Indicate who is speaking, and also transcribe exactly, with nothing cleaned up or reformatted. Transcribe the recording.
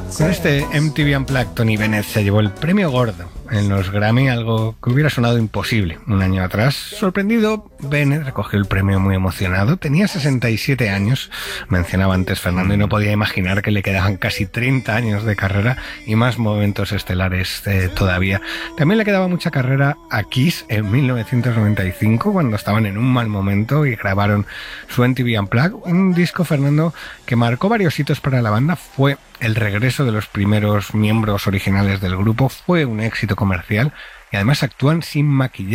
Speaker 1: Con este M T V Unplugged, Tony Bennett se llevó el premio gordo en los Grammy, algo que hubiera sonado imposible un año atrás. Sorprendido, Bennett recogió el premio muy emocionado. Tenía sesenta y siete años, mencionaba antes Fernando, y no podía imaginar que le quedaban casi treinta años de carrera y más momentos estelares eh, todavía. También le quedaba mucha carrera a Kiss en mil novecientos noventa y cinco, cuando estaban en un mal momento y grabaron su M T V Unplugged, un disco, Fernando, que marcó varios hitos para la banda. Fue el regreso de los primeros miembros originales del grupo, fue un éxito comercial y además actúan sin maquillaje.